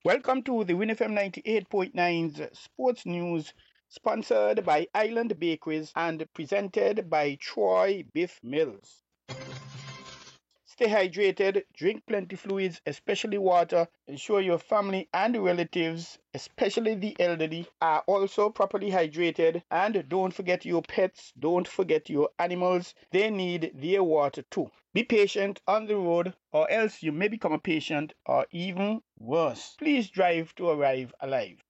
Welcome to the WinFM 98.9's Sports News, sponsored by Island Bakeries and presented by Troy Biff Mills. Stay hydrated, drink plenty fluids, especially water. Ensure your family and relatives, especially the elderly, are also properly hydrated. And don't forget your pets, don't forget your animals. They need their water too. Be patient on the road, or else you may become a patient, or even worse. Please drive to arrive alive.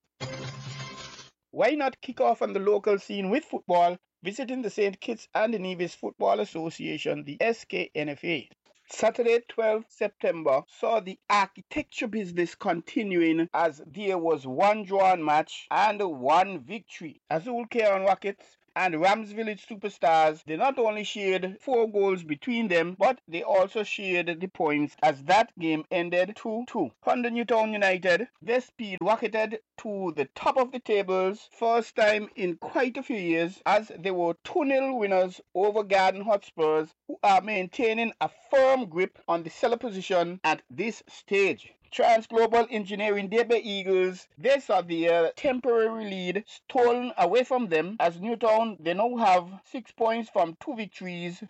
Why not kick off on the local scene with football, visiting the St. Kitts and Nevis Football Association, the SKNFA? Saturday, 12th September, saw the architecture business continuing as there was one drawn match and one victory. Azul Cairn Rockets and Rams Village Superstars, they not only shared 4 goals between them, but they also shared the points as that game ended 2-2. Honda Newtown United, their speed rocketed to the top of the tables, first time in quite a few years, as they were 2-0 winners over Garden Hotspurs, who are maintaining a firm grip on the cellar position at this stage. Transglobal Engineering Debe Eagles, they saw their temporary lead stolen away from them as Newtown, they now have 6 points from 2 victories.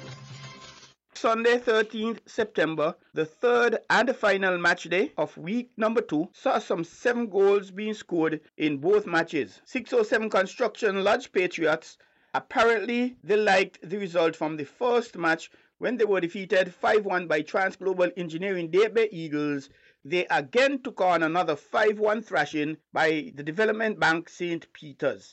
Sunday, 13th September, the third and final match day of week number 2, saw some 7 goals being scored in both matches. 607 Construction Lodge Patriots, apparently they liked the result from the first match when they were defeated 5-1 by Transglobal Engineering Debe Eagles. They again took on another 5-1 thrashing by the Development Bank St. Peters.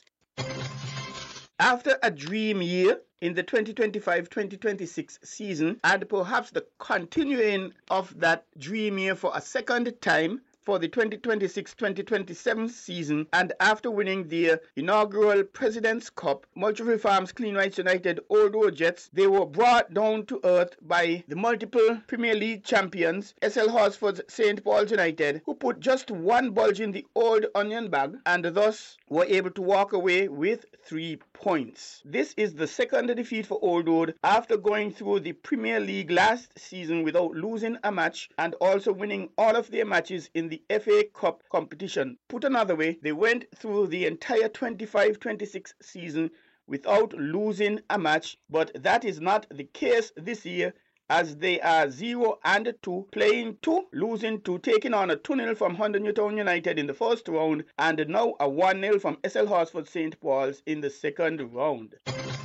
After a dream year in the 2025-2026 season, and perhaps the continuing of that dream year for a second time for the 2026-2027 season, and after winning their inaugural President's Cup, Multiover Farms Clean Rights United Old Road Jets, they were brought down to earth by the multiple Premier League champions SL Horsford's St. Paul's United, who put just one bulge in the old onion bag and thus were able to walk away with 3 points. This is the second defeat for Old Road after going through the Premier League last season without losing a match and also winning all of their matches in the FA Cup competition. Put another way, they went through the entire 25-26 season without losing a match, but that is not the case this year, as they are 0-2, playing 2, losing 2, taking on a 2-0 from Honda Newtown United in the first round, and now a 1-0 from SL Horsford St. Paul's in the second round.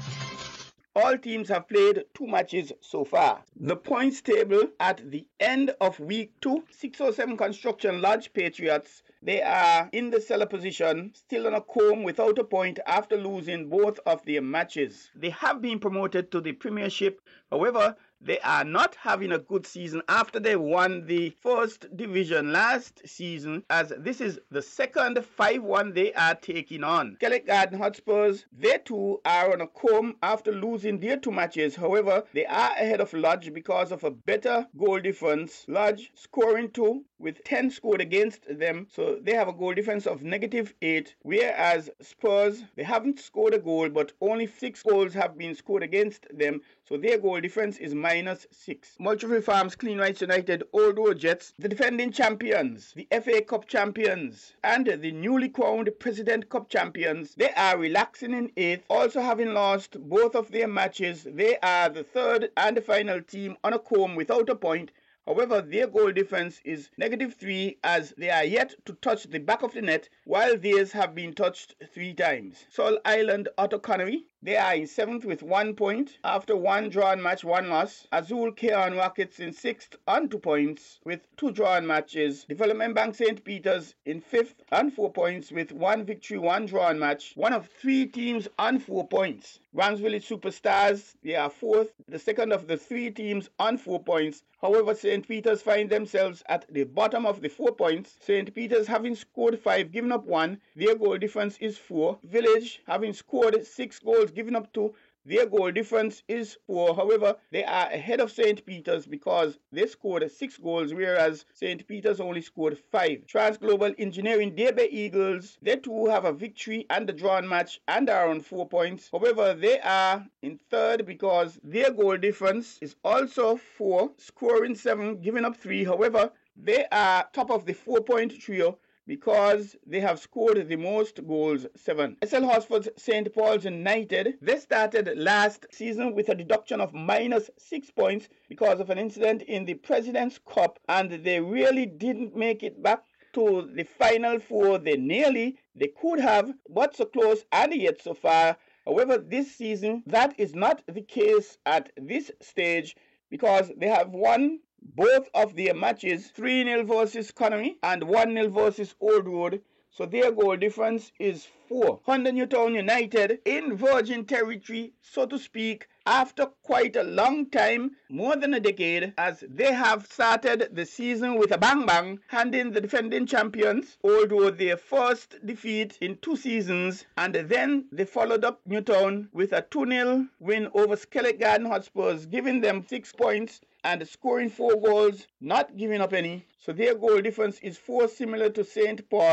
All teams have played 2 matches so far. The points table at the end of week 2, 607 Construction Lodge Patriots, they are in the cellar position, still on a comb without a point after losing both of their matches. They have been promoted to the Premiership, however, they are not having a good season after they won the first division last season, as this is the second 5-1 they are taking on. Kellett Garden Hotspurs, they too are on a comb after losing their 2 matches. However, they are ahead of Lodge because of a better goal difference. Lodge scoring 2 with 10 scored against them, so they have a goal difference of -8, whereas Spurs, they haven't scored a goal, but only 6 goals have been scored against them, so their goal difference is -6. Multiover Farms Clean Rights United Old Road Jets, the defending champions, the FA Cup champions, and the newly crowned President Cup champions, they are relaxing in 8th, also having lost both of their matches. They are the third and final team on a comb without a point. However, their goal difference is -3, as they are yet to touch the back of the net, while theirs have been touched 3 times. Sol Island Otto Connery, they are in 7th with 1 point after 1 drawn match, 1 loss. Azul Cairn Rockets in 6th on 2 points with 2 drawn matches. Development Bank St. Peters in 5th on 4 points with 1 victory, 1 drawn match. One of 3 teams on 4 points. Rams Village Superstars, they are 4th, the second of the 3 teams on 4 points. However, St. Peters find themselves at the bottom of the 4 points. St. Peters having scored 5, given up 1. Their goal difference is 4. Village having scored 6 goals, given up 2. Their goal difference is 4. However, they are ahead of St. Peters because they scored 6 goals, whereas St. Peters only scored 5. Transglobal Engineering Debe Eagles, they too have a victory and a drawn match and are on 4 points. However, they are in third because their goal difference is also 4, scoring 7, giving up 3. However, They are top of the 4-point trio because they have scored the most goals, 7. SL Horsford's St. Paul's United, they started last season with a deduction of -6 points because of an incident in the President's Cup, and they really didn't make it back to the Final Four. They could have, but so close and yet so far. However, this season, that is not the case at this stage because they have won both of their matches, 3-0 versus Connery and 1-0 versus Old Road. So their goal difference is 4. Under Newtown United in Virgin Territory, so to speak, after quite a long time, more than a decade, as they have started the season with a bang, handing the defending champions Old Road their first defeat in 2 seasons, and then they followed up Newtown with a 2-0 win over Skellig Garden Hotspurs, giving them 6 points and scoring 4 goals, not giving up any. So their goal difference is 4, similar to St. Paul.